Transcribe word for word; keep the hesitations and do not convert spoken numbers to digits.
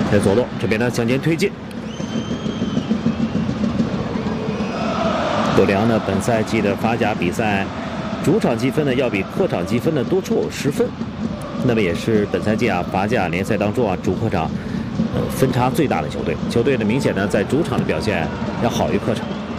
在左路这边呢向前推进。斗量呢，本赛季的法甲比赛主场积分呢要比客场积分呢多出十分，那么也是本赛季啊法甲联赛当中啊主客场呃分差最大的球队。球队呢明显呢在主场的表现要好于客场。